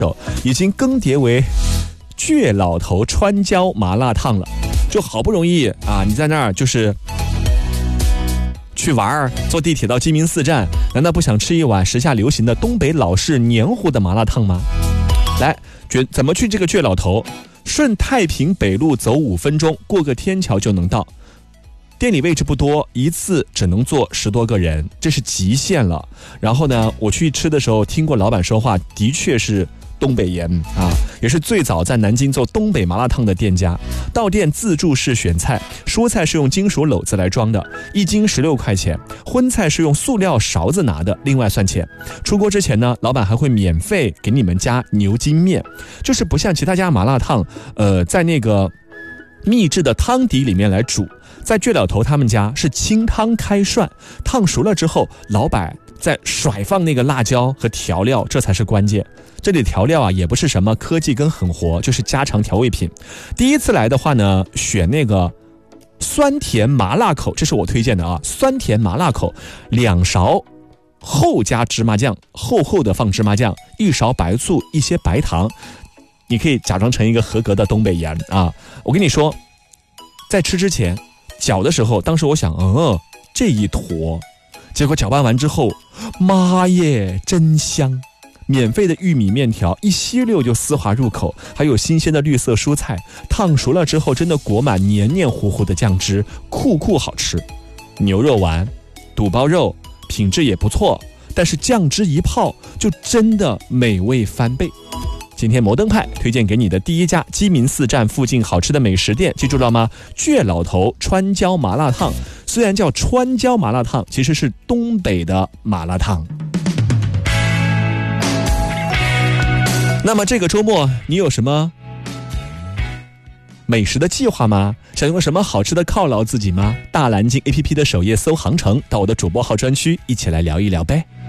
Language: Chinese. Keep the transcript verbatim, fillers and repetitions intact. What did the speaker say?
已经更迭为倔老头川椒麻辣烫了。就好不容易啊，你在那儿就是去玩，坐地铁到鸡鸣寺站，难道不想吃一碗时下流行的东北老式黏糊的麻辣烫吗？来，怎么去这个倔老头？顺太平北路走五分钟，过个天桥就能到。店里位置不多，一次只能坐十多个人，这是极限了。然后呢，我去吃的时候听过老板说话，的确是东北盐啊，也是最早在南京做东北麻辣烫的店家。到店自助式选菜，蔬菜是用金属篓子来装的，一斤十六块钱；荤菜是用塑料勺子拿的，另外算钱。出锅之前呢，老板还会免费给你们加牛筋面，就是不像其他家麻辣烫，呃，在那个秘制的汤底里面来煮。在倔老头他们家是清汤开涮，烫熟了之后，老板再甩放那个辣椒和调料，这才是关键。这里调料啊，也不是什么科技跟狠活，就是家常调味品。第一次来的话呢，选那个酸甜麻辣口，这是我推荐的啊，酸甜麻辣口，两勺后加芝麻酱，厚厚的放芝麻酱，一勺白醋，一些白糖，你可以假装成一个合格的东北盐啊。我跟你说，在吃之前搅的时候，当时我想，嗯，这一坨，结果搅拌完之后，妈耶，真香！免费的玉米面条一吸溜就丝滑入口，还有新鲜的绿色蔬菜，烫熟了之后真的裹满黏黏糊糊的酱汁，酷酷好吃。牛肉丸、肚包肉品质也不错，但是酱汁一泡就真的美味翻倍。今天摩登派推荐给你的第一家鸡鸣寺站附近好吃的美食店，记住了吗？倔老头川椒麻辣烫。虽然叫川椒麻辣烫，其实是东北的麻辣烫。那么这个周末你有什么美食的计划吗？想用什么好吃的犒劳自己吗？大蓝鲸 A P P 的首页搜航程，到我的主播号专区一起来聊一聊呗。